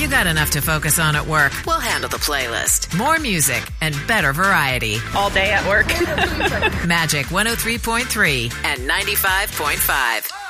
You got enough to focus on at work. We'll handle the playlist. More music and better variety. All day at work. Magic 103.3 and 95.5.